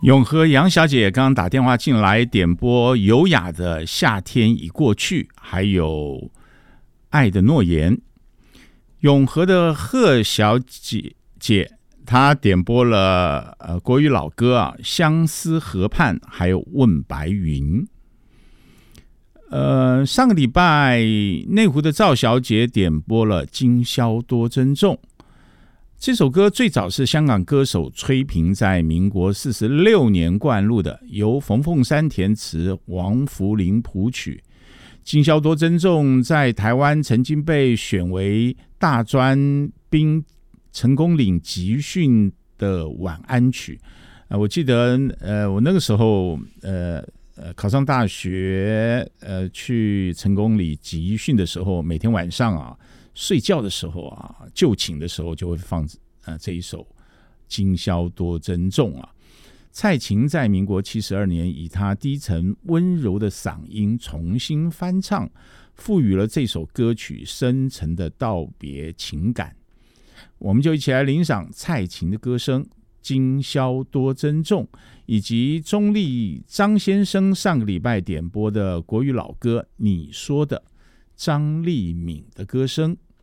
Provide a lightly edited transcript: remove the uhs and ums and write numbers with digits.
永和杨小姐刚刚打电话进来点播优雅的《夏天已过去》，还有《爱的诺言》。永和的贺小姐她点播了国语老歌啊，《相思河畔》还有《问白云》。上个礼拜内湖的赵小姐点播了《今宵多珍重》。这首歌最早是香港歌手崔萍在民国46年灌录的，由冯凤山填词，王福林谱曲。今宵多珍重在台湾曾经被选为大专兵成功岭集训的晚安曲。我记得我那个时候考上大学去成功岭集训的时候，每天晚上啊睡觉的时候啊，就寝的时候就会放这一首《今宵多珍重》啊。蔡琴在民国72年以她低沉温柔的嗓音重新翻唱，赋予了这首歌曲深沉的道别情感。我们就一起来欣赏蔡琴的歌声《今宵多珍重》，以及中立张先生上个礼拜点播的国语老歌《你说的》，张丽敏的歌声。